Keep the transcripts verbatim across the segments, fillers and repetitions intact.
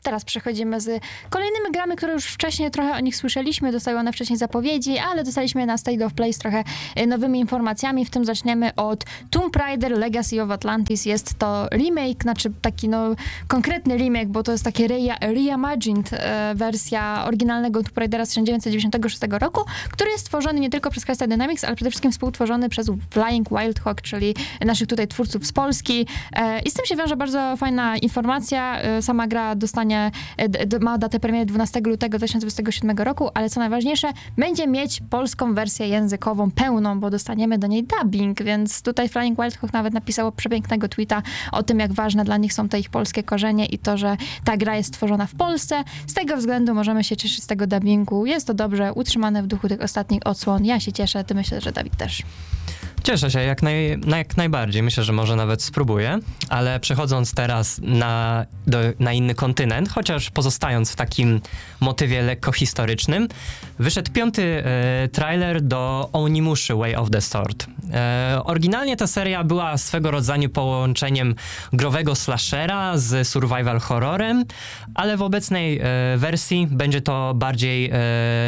teraz przechodzimy z kolejnymi grami, które już wcześniej trochę o nich słyszeliśmy, dostały one wcześniej zapowiedzi, ale dostaliśmy na State of Play z trochę nowymi informacjami. W tym zaczniemy od Tomb Raider Legacy of Atlantis. Jest to remake, znaczy taki no konkretny remake, bo to jest takie re- reimagined e, wersja oryginalnego Tomb Raidera z tysiąc dziewięćset dziewięćdziesiątego szóstego roku, który jest tworzony nie tylko przez Crystal Dynamics, ale przede wszystkim współtworzony przez Flying Wild Hog, czyli naszych tutaj twórców z Polski. E, I z tym się wiąże bardzo fajna informacja. E, sama gra dostanie, e, d- ma datę premiery dwunastego lutego dwa tysiące dwudziestego siódmego roku, ale co najważniejsze, będzie mieć polską wersję językową pełną, bo dostaniemy do niej dubbing, więc tutaj Flying Wild Hog nawet napisało przepięknego tweeta o tym, jak ważne dla nich są te ich polskie korzenie i to, że ta gra jest tworzona w Polsce. Z tego względu możemy się cieszyć z tego dubbingu. Jest to dobrze utrzymane w duchu tych ostatnich odsłon. Ja się cieszę, ty myślę, że Dawid też. Cieszę się jak, naj, na, jak najbardziej. Myślę, że może nawet spróbuję, ale przechodząc teraz na, do, na inny kontynent, chociaż pozostając w takim motywie lekko historycznym, wyszedł piąty e, trailer do Onimuszy Way of the Sword. E, oryginalnie ta seria była swego rodzaju połączeniem growego slashera z survival horrorem, ale w obecnej e, wersji będzie to bardziej e,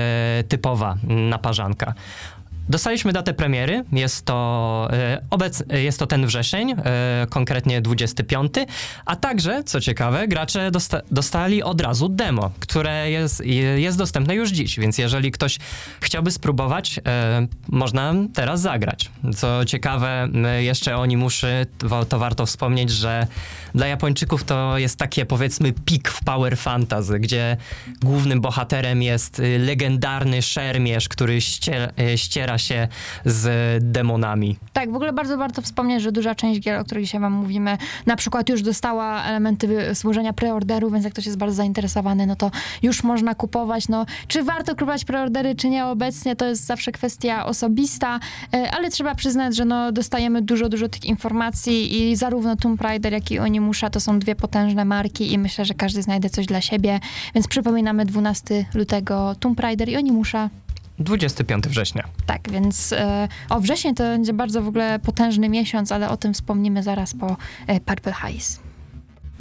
typowa naparzanka. Dostaliśmy datę premiery, jest to, e, obec, jest to ten wrzesień, e, konkretnie dwudziesty piąty, a także, co ciekawe, gracze dosta- dostali od razu demo, które jest, jest dostępne już dziś, więc jeżeli ktoś chciałby spróbować, e, można teraz zagrać. Co ciekawe, jeszcze o Onimuszy, to, to warto wspomnieć, że dla Japończyków to jest takie, powiedzmy, pik w power fantasy, gdzie głównym bohaterem jest legendarny szermierz, który ście- ściera się z demonami. Tak, w ogóle bardzo warto wspomnieć, że duża część gier, o których dzisiaj wam mówimy, na przykład już dostała elementy służenia preorderu, więc jak ktoś jest bardzo zainteresowany, no to już można kupować. No, czy warto kupować preordery, czy nie obecnie, to jest zawsze kwestia osobista, ale trzeba przyznać, że no, dostajemy dużo, dużo tych informacji i zarówno Tomb Raider, jak i Onimusha to są dwie potężne marki i myślę, że każdy znajdzie coś dla siebie, więc przypominamy dwunastego lutego Tomb Raider i Onimusha. dwudziestego piątego września. Tak, więc e, o wrzesień to będzie bardzo w ogóle potężny miesiąc, ale o tym wspomnimy zaraz po e, Purple Haze.